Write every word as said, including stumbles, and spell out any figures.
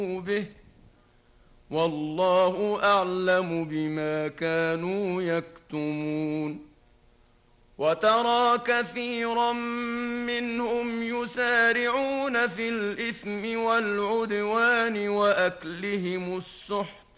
به والله أعلم بما كانوا يكتمون. وترى كثيرا منهم يسارعون في الإثم والعدوان وأكلهم السحت